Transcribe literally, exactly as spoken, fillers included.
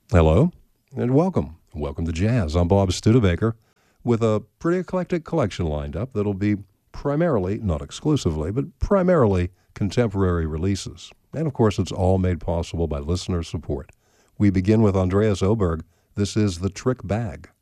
Hello and welcome. Welcome to Jazz. I'm Bob Studebaker with a pretty eclectic collection lined up that'll be primarily, not exclusively, but primarily contemporary releases. And of course, it's all made possible by listener support. We begin with Andreas Oberg. This is The Trick Bag.